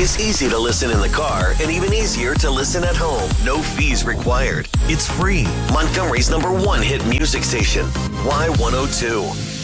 It's easy to listen in the car and even easier to listen at home. No fees required. It's free. Montgomery's #1 hit music station, Y102.